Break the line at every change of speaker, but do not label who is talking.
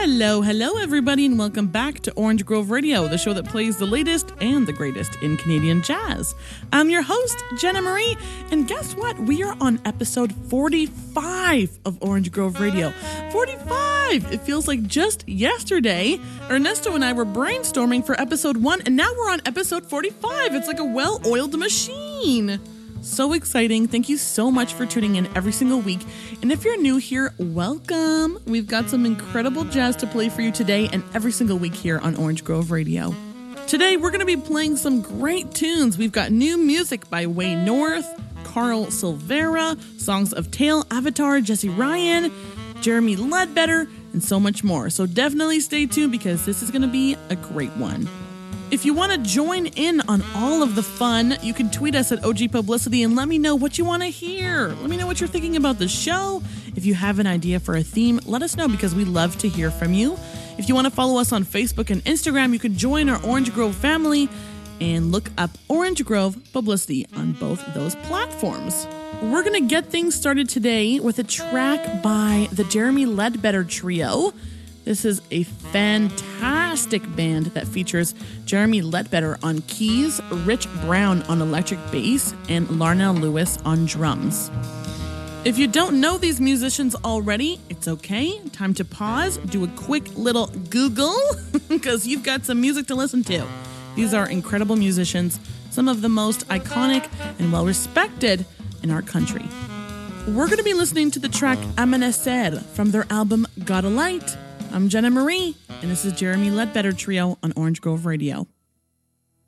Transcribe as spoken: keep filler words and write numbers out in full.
Hello, hello, everybody, and welcome back to Orange Grove Radio, the show that plays the latest and the greatest in Canadian jazz. I'm your host, Jenna Marie, and guess what? We are on episode forty-five of Orange Grove Radio. forty-five! It feels like just yesterday, Ernesto and I were brainstorming for episode one, and now we're on episode forty-five. It's like a well-oiled machine. So exciting. Thank you so much for tuning in every single week. And if you're new here, welcome. We've got some incredible jazz to play for you today and every single week here on Orange Grove Radio. Today, we're going to be playing some great tunes. We've got new music by Way North, Carl Silvera, songs of Tail Avatar, Jesse Ryan, Jeremy Ledbetter, and so much more. So definitely stay tuned because this is going to be a great one. If you want to join in on all of the fun, you can tweet us at O G Publicity and let me know what you want to hear. Let me know what you're thinking about the show. If you have an idea for a theme, let us know because we love to hear from you. If you want to follow us on Facebook and Instagram, you can join our Orange Grove family and look up Orange Grove Publicity on both of those platforms. We're going to get things started today with a track by the Jeremy Ledbetter Trio. This is a fantastic band that features Jeremy Ledbetter on keys, Rich Brown on electric bass, and Larnell Lewis on drums. If you don't know these musicians already, it's okay. Time to pause, do a quick little Google, because you've got some music to listen to. These are incredible musicians, some of the most iconic and well-respected in our country. We're going to be listening to the track Amanecer from their album Got a Light. I'm Jenna Marie, and this is Jeremy Ledbetter Trio on Orange Grove Radio.